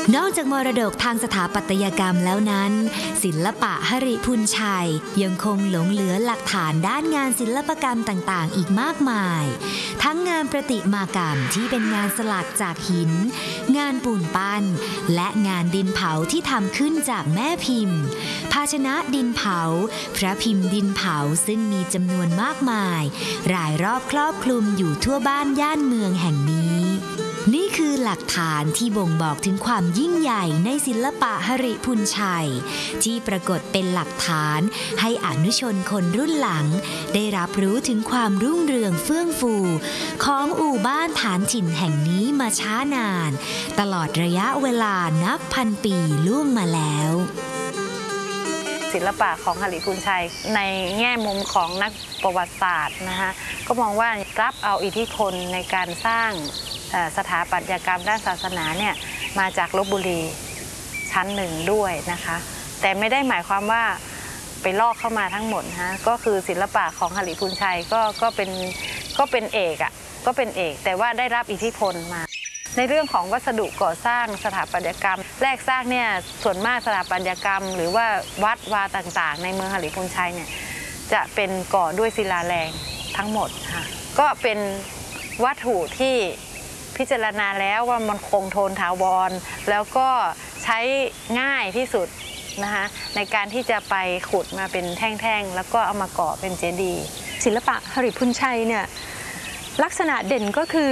นอกจากมรดกทางสถาปัตยกรรมแล้วนั้นศิลปะหริพูนชัยยังคงหลงเหลือหลักฐานด้านงานศิลปกรรมต่างๆอีกมากมายทั้งงานประติมากรรมที่เป็นงานสลักจากหินงานปูนปั้นและงานดินเผาที่ทำขึ้นจากแม่พิมพ์ภาชนะดินเผาพระพิมพ์ดินเผาซึ่งมีจำนวนมากมายรายรอบครอบคลุมอยู่ทั่วบ้านย่านเมืองแห่งนี้นี่คือหลักฐานที่บ่งบอกถึงความยิ่งใหญ่ในศิลปะหริพูนชัยที่ปรากฏเป็นหลักฐานให้อนุชนคนรุ่นหลังได้รับรู้ถึงความรุ่งเรืองเฟื่องฟูของอู่บ้านฐานถิ่นแห่งนี้มาช้านานตลอดระยะเวลานับพันปีล่วงมาแล้วศิลปะของหริพูนชัยในแง่มุมของนักประวัติศาสตร์นะคะก็มองว่ารับเอาอิทธิพลในการสร้างสถาปัตยกรรมด้านศาสนาเนี่ยมาจากลพบุรีชั้นหนึ่งด้วยนะคะแต่ไม่ได้หมายความว่าไปลอกเข้ามาทั้งหมดนะก็คือศิลปะของหริพูนชัยก็เป็นเอกอ่ะก็เป็นเอกแต่ว่าได้รับอิทธิพลมาในเรื่องของวัสดุก่อสร้างสถาปัตยกรรมแรกสร้างเนี่ยส่วนมากสถาปัตยกรรมหรือว่าวัดวาต่างๆในเมืองหริพูนชัยเนี่ยจะเป็นก่อด้วยศิลาแรงทั้งหมดค่ะก็เป็นวัตถุที่พิจารณาแล้วว่ามันคงทนถาวรแล้วก็ใช้ง่ายที่สุดนะคะในการที่จะไปขุดมาเป็นแท่งๆแล้วก็เอามาก่อเป็นเจดีย์ศิลปะหริพูนชัยเนี่ยลักษณะเด่นก็คือ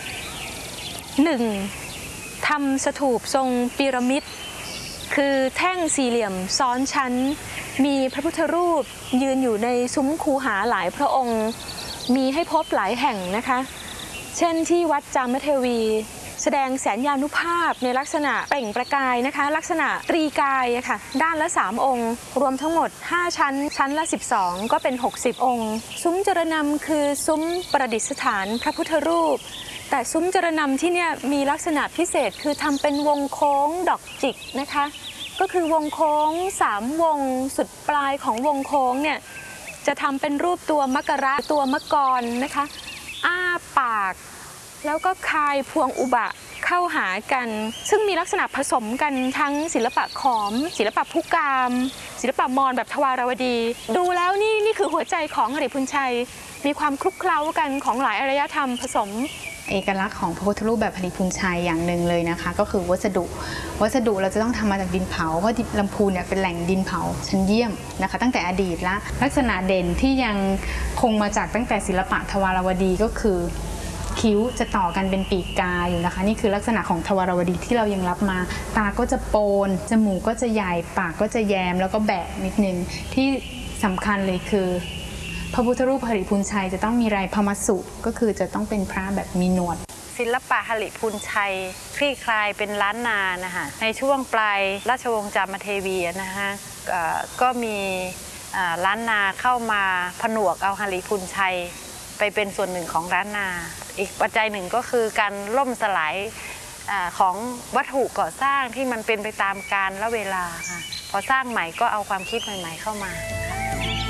1. ทำสถูปทรงพีระมิดคือแท่งสี่เหลี่ยมซ้อนชั้นมีพระพุทธรูปยืนอยู่ในซุ้มคูหาหลายพระองค์มีให้พบหลายแห่งนะคะเช่นที่วัดจามเทวีแสดงแสนยานุภาพในลักษณะเปล่งประกายนะคะลักษณะตรีกายค่ะด้านละ3องค์รวมทั้งหมด5ชั้นชั้นละ12ก็เป็น60องค์ซุ้มจรณำคือซุ้มประดิษฐานพระพุทธรูปแต่ซุ้มจรณำที่เนี่ยมีลักษณะพิเศษคือทำเป็นวงโค้งดอกจิกนะคะก็คือวงโค้ง3วงสุดปลายของวงโค้งเนี่ยจะทำเป็นรูปตัวมกระตัวมกรนะคะอ้าปากแล้วก็คายพวงอุบะเข้าหากันซึ่งมีลักษณะผสมกันทั้งศิลปะขอมศิลปะพุกามศิลปะมอญแบบทวารวดีดูแล้วนี่คือหัวใจของหริพูนชัยมีความคลุกเคล้ากันของหลายอารยธรรมผสมเอกลักษณ์ของพระพุทธรูปแบบหริพูนชัยอย่างหนึ่งเลยนะคะก็คือวัสดุเราจะต้องทำมาจากดินเผาเพราะลำพูนเนี่ยเป็นแหล่งดินเผาชั้นเยี่ยมนะคะตั้งแต่อดีตละลักษณะเด่นที่ยังคงมาจากตั้งแต่ศิลปะทวารวดีก็คือคิ้วจะต่อกันเป็นปีกกาอยู่นะคะนี่คือลักษณะของทวารวดีที่เรายังรับมาตาก็จะโปนจมูกก็จะใหญ่ปากก็จะแยมแล้วก็แบะนิดนึงที่สำคัญเลยคือพระพุทธรูปหริพูนชัยจะต้องมีลายพมัสสุก็คือจะต้องเป็นพระแบบมีหนวดศิลปะหริพูนชัยคลี่คลายเป็นล้านนานะคะในช่วงปลายราชวงศ์จามเทวีนะคะก็มีล้านนาเข้ามาผนวกเอาหริพูนชัยไปเป็นส่วนหนึ่งของล้านนาอีกปัจจัยหนึ่งก็คือการล่มสลายของวัตถุก่อสร้างที่มันเป็นไปตามกาลและเวลาค่ะพอสร้างใหม่ก็เอาความคิดใหม่ๆเข้ามา